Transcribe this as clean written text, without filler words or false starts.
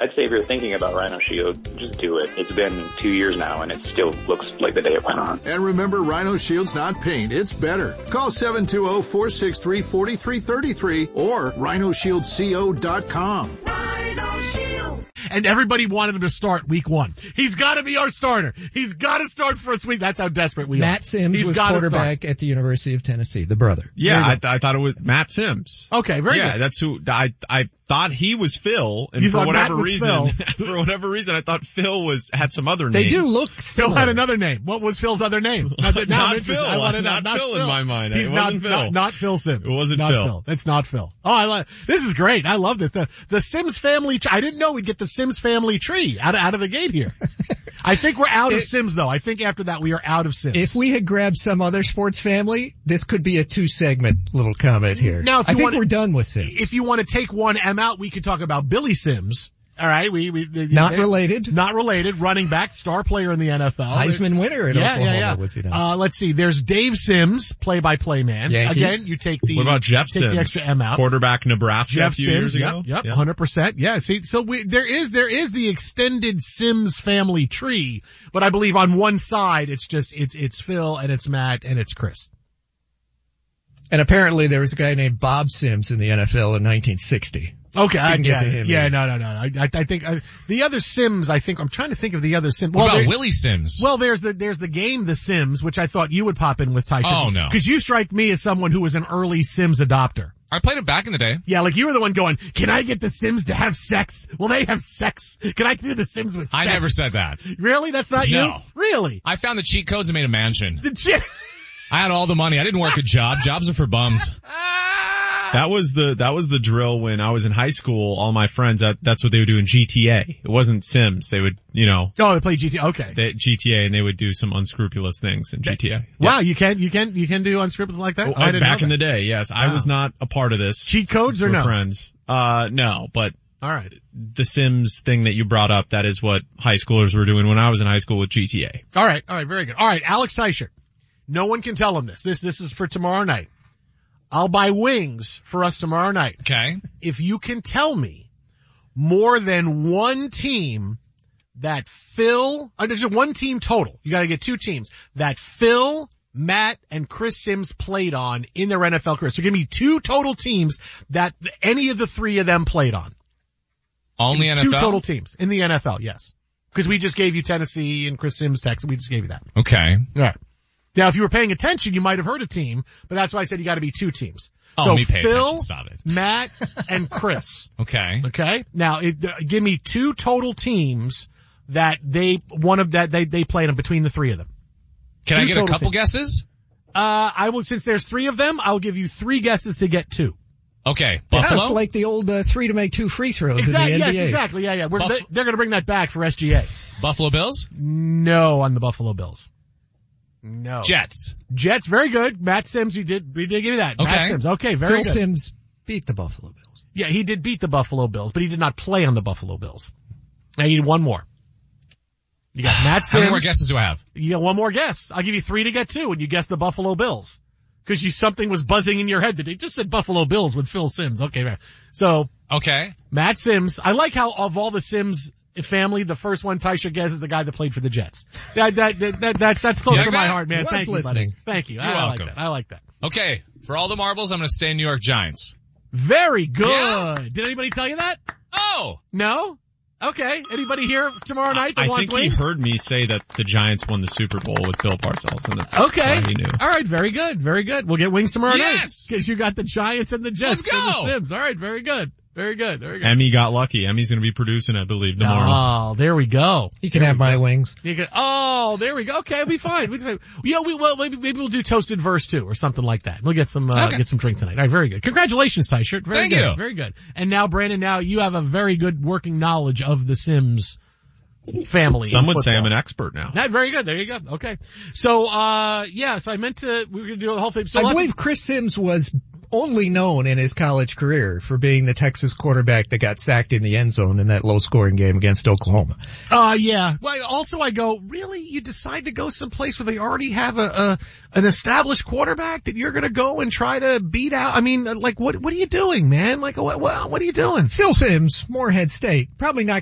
I'd say if you're thinking about Rhino Shield, just do it. It's been 2 years now, and it still looks like the day it went on. And remember, Rhino Shield's not paint, it's better. Call 720-463-4333 or rhinoshieldco.com. Rhino Shield. And everybody wanted him to start week 1. He's got to be our starter. He's got to start first week. That's how desperate we are. Matt Sims was quarterback at the University of Tennessee, the brother. Yeah, I thought it was Matt Sims. Okay, very good. Yeah, that's who I thought he was Phil, and for whatever reason, I thought Phil had some other name. They do look similar. Phil had another name. What was Phil's other name? Not Phil. Not Phil in my mind. He's it wasn't Phil. Not Phil Sims. It wasn't not Phil. It's not Phil. Oh, this is great. I love this. The Sims family. I didn't know we'd get the Sims family tree out of the gate here. I think we're out of Sims though. I think after that we are out of Sims. If we had grabbed some other sports family, this could be a 2-segment little comment here. Now, I think we're done with Sims. If you want to take one M out, we could talk about Billy Sims. All right, not related. Not related. Running back, star player in the NFL. Heisman winner at Oklahoma. Was he not? Let's see. There's Dave Sims, play-by-play man. Yankees. Again, you take the. What about Jeff Sims? The extra M out. Quarterback Nebraska Jeff a few Sims, years ago. Yep, 100%. Yeah. See, so there is the extended Sims family tree, but I believe on one side it's Phil and it's Matt and it's Chris. And apparently there was a guy named Bob Sims in the NFL in 1960. Okay, I get to him. Yeah, no. I think the other Sims. I'm trying to think of the other Sims. What about Willie Sims? Well, there's the game The Sims, which I thought you would pop in with, Tyson. Oh no, because you strike me as someone who was an early Sims adopter. I played it back in the day. Yeah, like you were the one going, can I get the Sims to have sex? Well, they have sex. Can I do the Sims with sex? I never said that. Really? That's not you? No. Really? I found the cheat codes and made a mansion. The I had all the money. I didn't work a job. Jobs are for bums. That was the drill when I was in high school. All my friends, that's what they would do in GTA. It wasn't Sims. They would, Oh, they played GTA. Okay. GTA, and they would do some unscrupulous things in GTA. Wow, you can do unscripted like that? I didn't back know in that. the day, yes. Wow. I was not a part of this. Cheat codes or no? Friends. No, but. All right. The Sims thing that you brought up, that is what high schoolers were doing when I was in high school with GTA. All right, very good. All right, Alex Teicher. No one can tell him this. This is for tomorrow night. I'll buy wings for us tomorrow night. Okay. If you can tell me more than one team that there's one team total. You gotta get 2 teams that Phil, Matt, and Chris Sims played on in their NFL career. So give me 2 total teams that any of the 3 of them played on. All in the NFL? 2 total teams in the NFL, yes. Because we just gave you Tennessee and Chris Sims, Texas. We just gave you that. Okay. All right. Now, if you were paying attention, you might have heard a team, but that's why I said you got to be 2 teams. Oh, so me pay Phil, attention. Stop it. Matt, and Chris. Okay. Okay. Now, give me 2 total teams that they played on between the 3 of them. Can I get a couple guesses? I will, since there's 3 of them, I'll give you 3 guesses to get 2. Okay. Buffalo? It's like the old 3 to make 2 free throws in the NBA. Yes, exactly. Yeah. They're going to bring that back for SGA. Buffalo Bills? No, on the Buffalo Bills. No. Jets, very good. Matt Sims, we did give you that. Okay. Matt Sims, okay, very good. Phil Sims beat the Buffalo Bills. Yeah, he did beat the Buffalo Bills, but he did not play on the Buffalo Bills. Now you need one more. You got Matt Sims. How many more guesses do I have? You got one more guess. I'll give you 3 to get 2, and you guess the Buffalo Bills. Cause something was buzzing in your head that it just said Buffalo Bills with Phil Sims. Okay, man. So. Okay. Matt Sims. I like how of all the Sims family, the first one Teicher gets is the guy that played for the Jets. That's close to my heart, man. Thank you, buddy. Thank you. You're welcome. I like that. Okay. For all the marbles, I'm going to stay New York Giants. Very good. Yeah. Did anybody tell you that? Oh. No? Okay. Anybody here tomorrow night that wants think wings? he heard me say that the Giants won the Super Bowl with Bill Parcells, and that's okay. why he knew. All right. Very good. Very good. We'll get wings tomorrow night. Yes. Because you got the Giants and the Jets. Let's go. And the Sims. All right. Very good. Very good. Very good. Emmy got lucky. Emmy's going to be producing, I believe, tomorrow. Oh, there we go. You can have my wings. You can. Oh, there we go. Okay, it'll be fine. Maybe we'll do toasted verse too, or something like that. We'll get some drink tonight. All right, very good. Congratulations, Teicher. Very Thank good. you. Very good. And now, Brandon, you have a very good working knowledge of the Sims family. Some would say I'm an expert now. Very good. There you go. Okay. So, so I meant to, we were going to do the whole thing. So I believe Chris Sims was only known in his college career for being the Texas quarterback that got sacked in the end zone in that low-scoring game against Oklahoma. Yeah. Well, also I go, really? You decide to go someplace where they already have an established quarterback that you're going to go and try to beat out? I mean, like, what are you doing, man? Like, what are you doing? Phil Sims, Morehead State, probably not